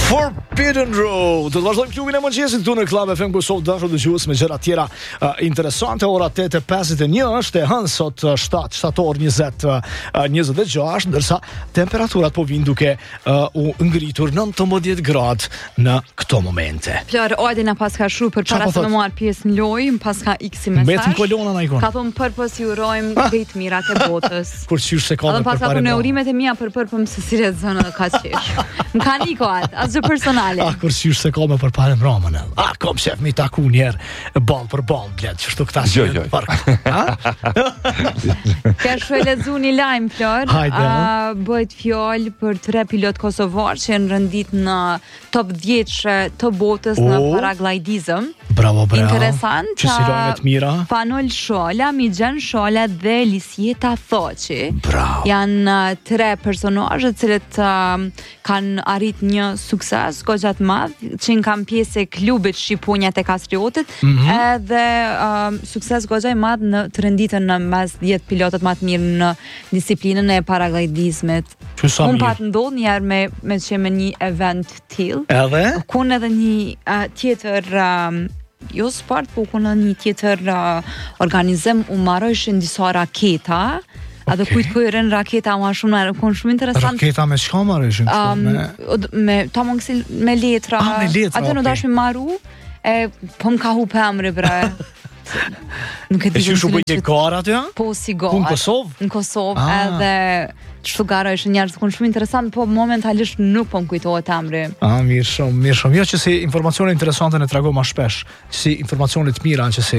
Forbidden Road. Të vazhdojmë klubin e mëngjesit këtu në Club FM ku sot dashur dëgjues me gjëra tjera interesante. Ora 8:51 është e hënë sot 7 shtator 2026, ndërsa temperaturat po vinë duke u ngritur 19 gradë në këto momente. Flor, ojde na paska shru për para se me marr pjesë në lojë, më paska x mesazh. Mbetën kolona na ikon. Ka thonë përpës ju urojmë ditë mira të botës. Kur qysh se ka për paska për neurimet e mia për se si rreth zonën ka qesh. Më kanë iko asgjë personale. Kur qysh se ka me përpara Ramën. Kom shef mi taku njerë ball për ball, blet, çështu këta si fark. Ka shoj lexu një lajm Flor. Bëhet fjalë për 3 pilot kosovar që janë rëndit në top 10 të botës në paraglidizëm. Bravo. Interesant. Që si lojmet mira. Panol Shola, Migjan Shola dhe Lisjeta Thoqi. Bravo. Janë 3 personazhe të cilët kanë arrit një sukses goxha të madh, që kanë pjesë e klubit Shqiponja te Kastriotit, edhe sukses goxha i madh në të renditën në mes 10 pilotët më të mirë në disiplinën e paraglidizmit. Unë pat ndodh një herë me një event tillë. Edhe? Kun edhe një tjetër jo sport, po kun një tjetër organizim u marrëshin disa raketa. A do kujt po i rën raketa më shumë interesant. Raketa me çka marrëshin? Me letra. Atë në dashmi marru, po më ka hupe emri bre. Nuk e di se ju bëjë gara aty? Po si gara. Në Kosovë? Në Kosovë, edhe çto gara është njerëz shumë interesant, po momentalisht nuk po më kujtohet emri. Mirë shumë. Jo që si informacione interesante ne tregoj më shpesh, si informacione të mira që si